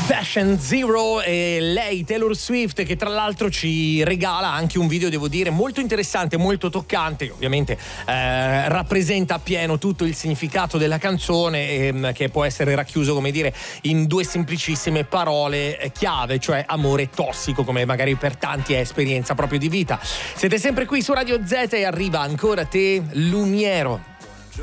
Passion Zero e lei Taylor Swift, che tra l'altro ci regala anche un video, devo dire, molto interessante, molto toccante, che ovviamente rappresenta appieno tutto il significato della canzone, che può essere racchiuso, come dire, in due semplicissime parole chiave, cioè amore tossico, come magari per tanti è esperienza proprio di vita. Siete sempre qui su Radio Z e arriva Ancora te, Lumiero.